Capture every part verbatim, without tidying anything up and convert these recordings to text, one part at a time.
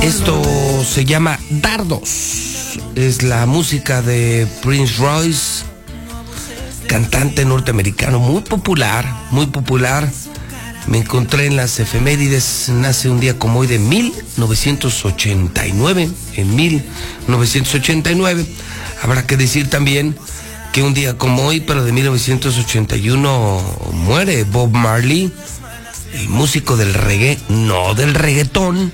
Esto se llama Dardos. Es la música de Prince Royce, cantante norteamericano muy popular, muy popular. Me encontré en las efemérides, nace un día como hoy de mil novecientos ochenta y nueve, en mil novecientos ochenta y nueve. Habrá que decir también que un día como hoy, pero de mil novecientos ochenta y uno, muere Bob Marley, el músico del reggae, no del reggaetón,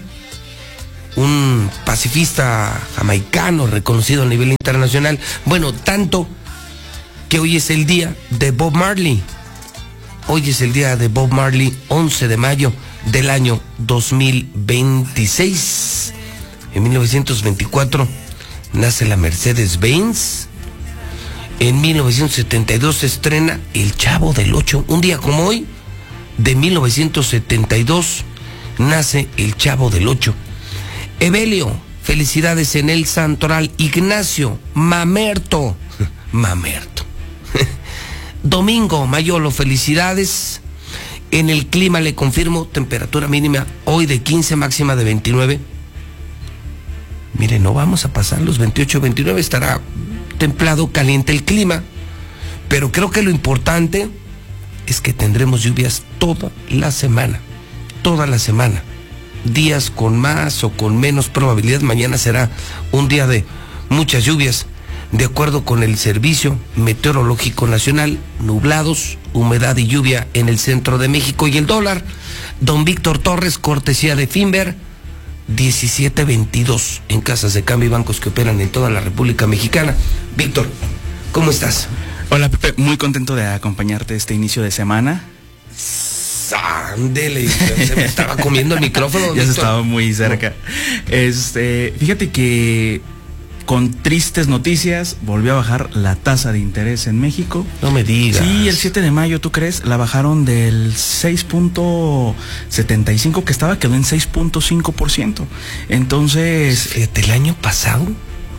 un pacifista jamaicano reconocido a nivel internacional. Bueno, tanto que hoy es el día de Bob Marley. Hoy es el día de Bob Marley, once de mayo del año dos mil veintiséis. En mil novecientos veinticuatro nace la Mercedes-Benz. En mil novecientos setenta y dos se estrena El Chavo del Ocho. Un día como hoy, de mil novecientos setenta y dos, nace El Chavo del Ocho. Evelio, felicidades en el santoral. Ignacio, Mamerto, Mamerto. Domingo Mayolo, felicidades. En el clima le confirmo temperatura mínima hoy de quince, máxima de veintinueve. Mire, no vamos a pasar los veintiocho, veintinueve, estará templado, caliente el clima, pero creo que lo importante es que tendremos lluvias toda la semana, toda la semana, días con más o con menos probabilidad. Mañana será un día de muchas lluvias. De acuerdo con el Servicio Meteorológico Nacional, nublados, humedad y lluvia en el centro de México. Y el dólar, don Víctor Torres, cortesía de Finver, diecisiete veintidós en casas de cambio y bancos que operan en toda la República Mexicana. Víctor, ¿cómo estás? Hola, Pepe, muy contento de acompañarte este inicio de semana. Ándele, se me estaba comiendo el micrófono, ya se estaba muy cerca. No. Este, fíjate que con tristes noticias, volvió a bajar la tasa de interés en México. No me digas. Sí, el siete de mayo, ¿tú crees? La bajaron del seis punto setenta y cinco que estaba, quedó en seis punto cinco por ciento. Entonces... Fíjate, el año pasado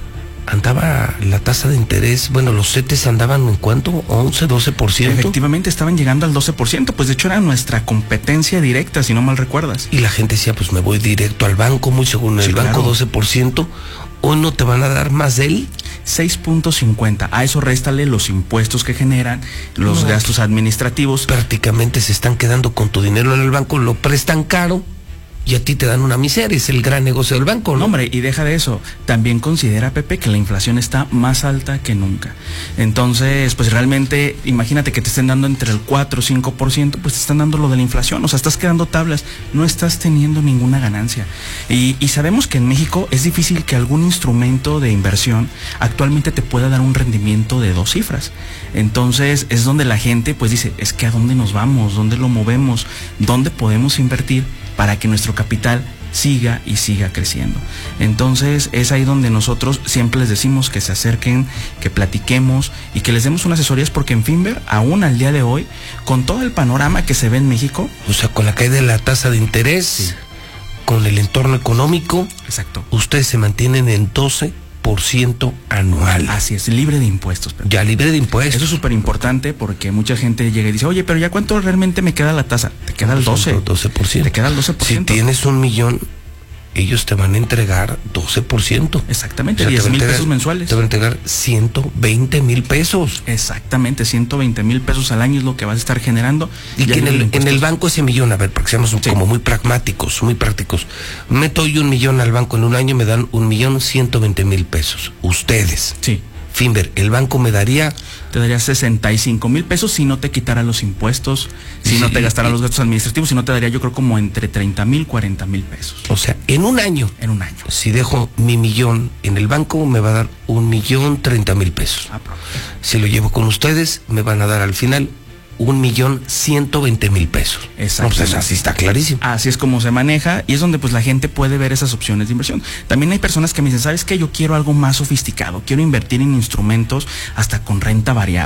andaba la tasa de interés, bueno, los CETES andaban en cuánto, once, doce por ciento. Efectivamente, estaban llegando al doce por ciento, pues de hecho era nuestra competencia directa, si no mal recuerdas. Y la gente decía, pues me voy directo al banco, muy seguro en el sí, banco, claro. doce por ciento. ¿O no te van a dar más de él? seis punto cincuenta. A eso réstale los impuestos que generan, los no, gastos administrativos. Prácticamente se están quedando con tu dinero en el banco, lo prestan caro y a ti te dan una miseria. Es el gran negocio del banco, ¿no? No, hombre, y deja de eso. También considera, Pepe, que la inflación está más alta que nunca. Entonces, pues realmente, imagínate que te estén dando entre el cuatro o cinco por ciento, pues te están dando lo de la inflación. O sea, estás quedando tablas, no estás teniendo ninguna ganancia. Y, y sabemos que en México es difícil que algún instrumento de inversión actualmente te pueda dar un rendimiento de dos cifras. Entonces, es donde la gente pues dice, es que ¿a dónde nos vamos? ¿Dónde lo movemos? ¿Dónde podemos invertir para que nuestro capital siga y siga creciendo? Entonces es ahí donde nosotros siempre les decimos que se acerquen, que platiquemos y que les demos unas asesorías, porque en Finver, aún al día de hoy, con todo el panorama que se ve en México, o sea, con la caída de la tasa de interés, sí, con el entorno económico, exacto, ustedes se mantienen en doce por ciento anual. Así es, libre de impuestos, Pepe. Ya libre de impuestos. Eso es súper importante, porque mucha gente llega y dice, oye, pero ya ¿cuánto realmente me queda la tasa? Te queda el doce. doce por ciento. Te queda el doce por ciento. Si tienes un millón, ellos te van a entregar doce por ciento. Exactamente, o sea, diez mil pesos mensuales. Te van a entregar ciento veinte mil pesos. Exactamente, ciento veinte mil pesos al año es lo que vas a estar generando. Y que en el, en el banco ese millón, a ver, para que seamos sí. como muy pragmáticos, muy prácticos. Meto yo un millón al banco en un año, me dan un millón ciento veinte mil pesos. Ustedes. Sí. Finver, el banco me daría... Te daría sesenta y cinco mil pesos si no te quitara los impuestos, si sí, no te gastara los gastos administrativos, si no te daría yo creo como entre treinta mil, cuarenta mil pesos. O sea, en un año. En un año. Si dejo mi millón en el banco, me va a dar un millón treinta mil pesos. Ah, si lo llevo con ustedes, me van a dar al final un millón ciento veinte mil pesos. Exacto. No, pues así está clarísimo. Así es como se maneja y es donde pues la gente puede ver esas opciones de inversión. También hay personas que me dicen, ¿sabes qué? Yo quiero algo más sofisticado, quiero invertir en instrumentos hasta con renta variable.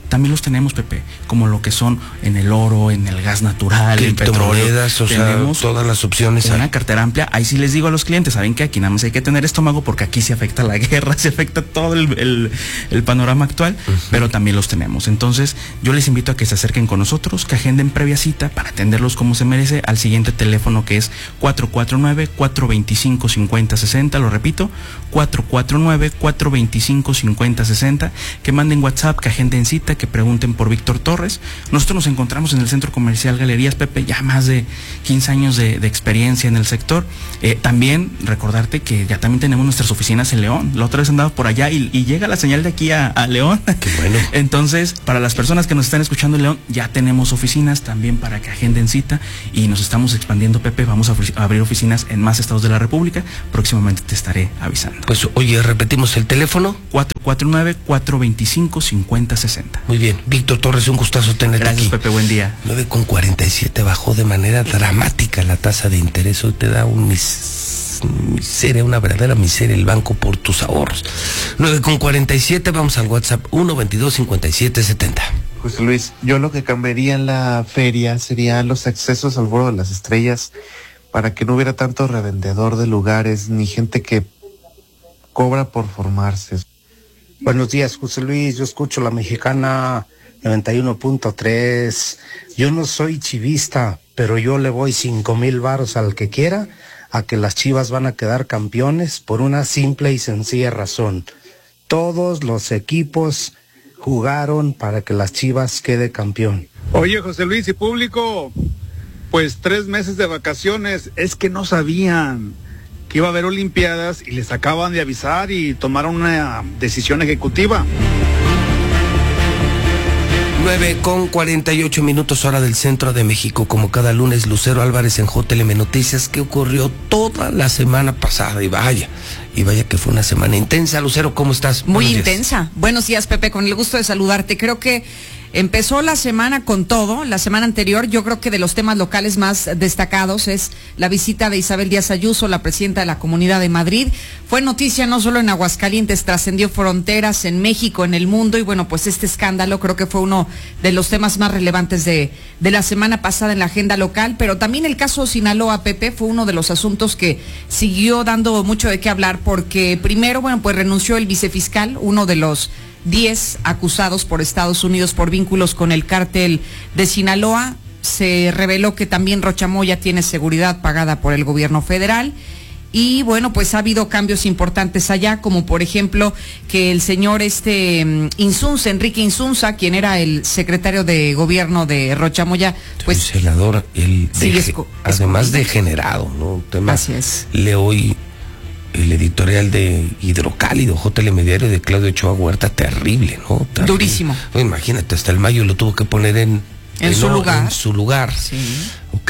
también los tenemos, Pepe, como lo que son en el oro, en el gas natural, en petróleo. O sea, todas las opciones. Una hay. cartera amplia. Ahí sí les digo a los clientes, saben que aquí nada más hay que tener estómago porque aquí se afecta la guerra, se afecta todo el, el, el panorama actual, uh-huh. pero también los tenemos. Entonces, yo les invito a que se acerquen con nosotros, que agenden previa cita para atenderlos como se merece al siguiente teléfono que es cuatro cuatro nueve, cuatro dos cinco, cinco cero seis cero, lo repito, cuatro cuatro nueve, cuatro dos cinco, cinco cero seis cero, que manden WhatsApp, que agenden cita, que pregunten por Víctor Torres. Nosotros nos encontramos en el Centro Comercial Galerías, Pepe, ya más de quince años de, de experiencia en el sector. Eh, también recordarte que ya también tenemos nuestras oficinas en León. La otra vez andaba por allá y, y llega la señal de aquí a, a León. Qué bueno. Entonces, para las personas que nos están escuchando en León, ya tenemos oficinas también para que agenden cita y nos estamos expandiendo, Pepe. Vamos a, a abrir oficinas en más estados de la República. Próximamente te estaré avisando. Pues, oye, repetimos el teléfono. cuatro cuatro nueve, cuatro dos cinco, cinco cero seis cero. Muy bien. Víctor Torres, un gustazo tenerte Gracias, aquí. Pepe, buen día. nueve con cuarenta y siete bajó de manera dramática la tasa de interés. Hoy te da un mis, miseria, una verdadera miseria el banco por tus ahorros. nueve con cuarenta y siete, vamos al WhatsApp uno veintidós cincuenta y siete setenta. José Luis, yo lo que cambiaría en la feria serían los accesos al Foro de las Estrellas para que no hubiera tanto revendedor de lugares ni gente que cobra por formarse. Buenos días, José Luis. Yo escucho la Mexicana noventa y uno punto tres. Yo no soy chivista, pero yo le voy cinco mil varos al que quiera a que las Chivas van a quedar campeones por una simple y sencilla razón. Todos los equipos jugaron para que las Chivas quede campeón. Oye, José Luis y público, pues tres meses de vacaciones, es que no sabían que iba a haber Olimpiadas y les acaban de avisar y tomaron una decisión ejecutiva. nueve con cuarenta y ocho minutos hora del centro de México. Como cada lunes, Lucero Álvarez en J L M Noticias. ¿Qué ocurrió toda la semana pasada? Y vaya, y vaya que fue una semana intensa. Lucero, ¿cómo estás? Muy intensa. Buenos días, Pepe, con el gusto de saludarte. Creo que empezó la semana con todo. La semana anterior, yo creo que de los temas locales más destacados es la visita de Isabel Díaz Ayuso, la presidenta de la Comunidad de Madrid. Fue noticia no solo en Aguascalientes, trascendió fronteras, en México, en el mundo, y bueno, pues este escándalo creo que fue uno de los temas más relevantes de, de la semana pasada en la agenda local, pero también el caso Sinaloa, Pepe, fue uno de los asuntos que siguió dando mucho de qué hablar, porque primero, bueno, pues renunció el vicefiscal, uno de los diez acusados por Estados Unidos por vínculos con el cártel de Sinaloa. Se reveló que también Rochamoya tiene seguridad pagada por el gobierno federal. Y bueno, pues ha habido cambios importantes allá, como por ejemplo que el señor este Insunza, Enrique Insunza, quien era el secretario de gobierno de Rochamoya, pues el senador, el sí, de, además degenerado, ¿no? Tema, así es. Le hoy el editorial de Hidrocálido, J L M Diario de Claudio Ochoa Huerta, terrible, ¿no? Terrible. Durísimo. No, imagínate, hasta el Mayo lo tuvo que poner en, en, en su no, lugar. En su lugar. Sí. Ok.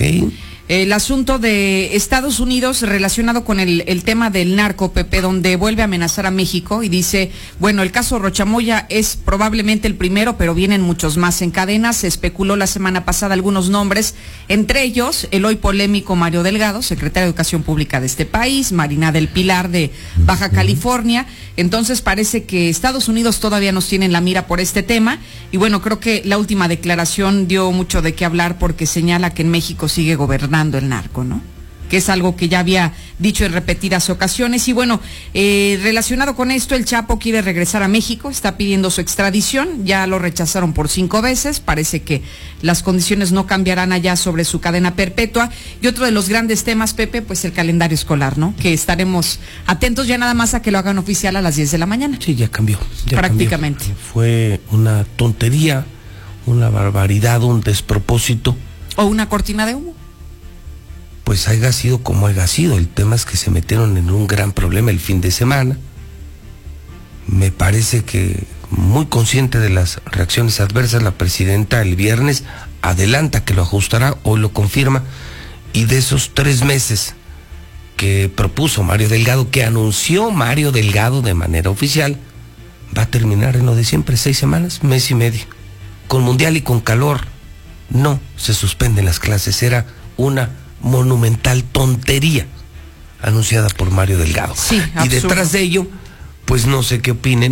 El asunto de Estados Unidos relacionado con el, el tema del narco, Pepe, donde vuelve a amenazar a México y dice, bueno, el caso Rochamoya es probablemente el primero, pero vienen muchos más en cadena. Se especuló la semana pasada algunos nombres, entre ellos el hoy polémico Mario Delgado, secretario de Educación Pública de este país, Marina del Pilar de Baja California. Entonces parece que Estados Unidos todavía nos tiene en la mira por este tema, y bueno, creo que la última declaración dio mucho de qué hablar porque señala que en México sigue gobernando el narco, ¿no? Que es algo que ya había dicho en repetidas ocasiones. Y bueno, eh, relacionado con esto, el Chapo quiere regresar a México, está pidiendo su extradición, ya lo rechazaron por cinco veces, parece que las condiciones no cambiarán allá sobre su cadena perpetua. Y otro de los grandes temas, Pepe, pues el calendario escolar, ¿no? Que estaremos atentos ya nada más a que lo hagan oficial a las diez de la mañana. Sí, ya cambió. Ya prácticamente. Cambió. Fue una tontería, una barbaridad, un despropósito. O una cortina de humo. Pues haya sido como haya sido. El tema es que se metieron en un gran problema el fin de semana. Me parece que muy consciente de las reacciones adversas, la presidenta el viernes adelanta que lo ajustará, hoy lo confirma, y de esos tres meses que propuso Mario Delgado, que anunció Mario Delgado de manera oficial, va a terminar en lo de siempre, seis semanas, mes y medio. Con mundial y con calor, no se suspenden las clases. Era una monumental tontería anunciada por Mario Delgado. Sí, y detrás de ello, pues no sé qué opinen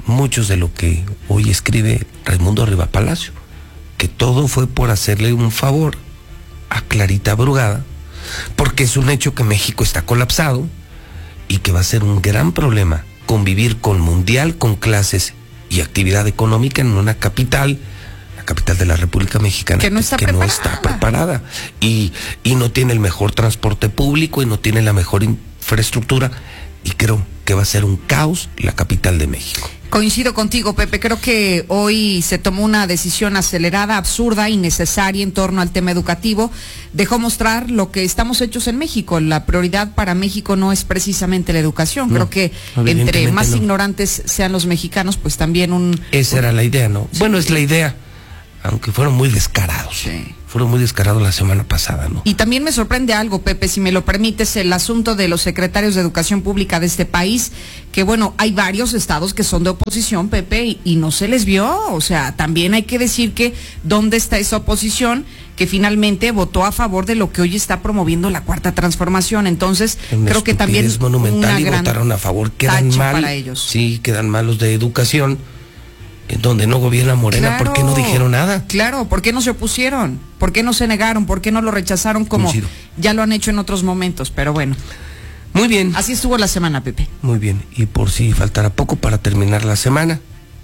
muchos de lo que hoy escribe Raimundo Riva Palacio, que todo fue por hacerle un favor a Clarita Brugada, porque es un hecho que México está colapsado y que va a ser un gran problema convivir con mundial, con clases y actividad económica en una capital, la capital de la República Mexicana, que no está que preparada, no está preparada y, y no tiene el mejor transporte público y no tiene la mejor infraestructura, y creo que va a ser un caos la capital de México. Coincido contigo, Pepe. Creo que hoy se tomó una decisión acelerada, absurda, innecesaria en torno al tema educativo. Dejó mostrar lo que estamos hechos en México. La prioridad para México no es precisamente la educación. No, Creo que entre más no. ignorantes sean los mexicanos, pues también un... Esa era la idea, ¿no? Sí. Bueno, es la idea, aunque fueron muy descarados. Sí. Fueron muy descarados la semana pasada, ¿no? Y también me sorprende algo, Pepe, si me lo permites, el asunto de los secretarios de Educación Pública de este país, que bueno, hay varios estados que son de oposición, Pepe, y, y no se les vio. O sea, también hay que decir que dónde está esa oposición que finalmente votó a favor de lo que hoy está promoviendo la Cuarta Transformación. Entonces, una creo que también es monumental una y gran votaron a favor, quedan mal para ellos. Sí, quedan mal los de educación, en donde no gobierna Morena. Claro, ¿por qué no dijeron nada? Claro, ¿por qué no se opusieron? ¿Por qué no se negaron? ¿Por qué no lo rechazaron como Coincido. ya lo han hecho en otros momentos? Pero bueno. Muy bien. Así estuvo la semana, Pepe. Muy bien. Y por si faltara poco para terminar la semana,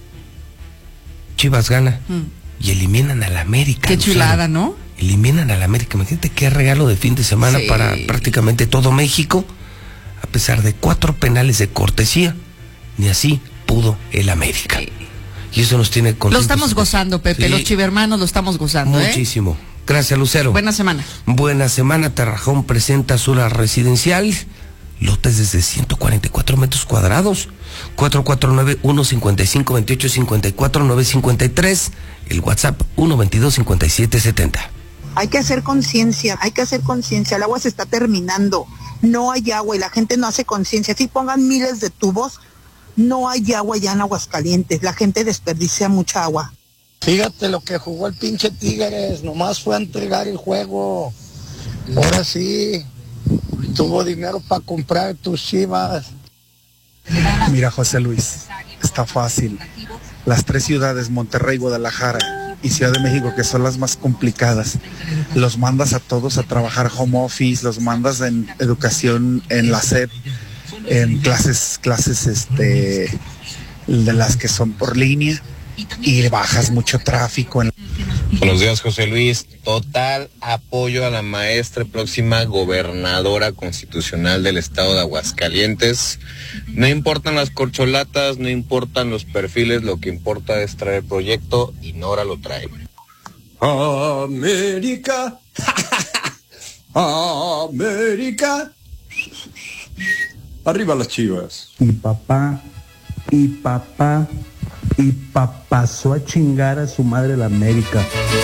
Chivas gana mm. y eliminan a la América. Qué Luciano. Chulada, ¿no? Eliminan a la América. Imagínate qué regalo de fin de semana sí. para prácticamente todo México, a pesar de cuatro penales de cortesía. Ni así pudo el América. Sí. Y eso nos tiene contentos. Lo estamos gozando, Pepe, sí. Los chivermanos lo estamos gozando. Muchísimo. ¿eh? Gracias, Lucero. Buena semana. Buena semana. Tarrajón presenta Sura Residencial. Lotes desde ciento cuarenta y cuatro metros cuadrados. cuatro cuatro nueve, uno cinco cinco, dos ocho cinco cuatro, nueve cinco tres. El WhatsApp uno veintidós cincuenta y siete setenta. Hay que hacer conciencia, hay que hacer conciencia. El agua se está terminando. No hay agua y la gente no hace conciencia. Si pongan miles de tubos, no hay agua ya en Aguascalientes, la gente desperdicia mucha agua. Fíjate lo que jugó el pinche Tigres, nomás fue a entregar el juego. Ahora sí, tuvo dinero para comprar tus Chivas. Mira, José Luis, está fácil. Las tres ciudades, Monterrey, Guadalajara y Ciudad de México, que son las más complicadas, los mandas a todos a trabajar home office, los mandas en educación en la S E P, en clases, clases este, de las que son por línea, y bajas mucho tráfico. En... Buenos días, José Luis. Total apoyo a la maestra próxima gobernadora constitucional del estado de Aguascalientes. No importan las corcholatas, no importan los perfiles, lo que importa es traer proyecto y Nora lo trae. América, América. Arriba las Chivas. Y papá, y papá, y papá pasó a chingar a su madre la América.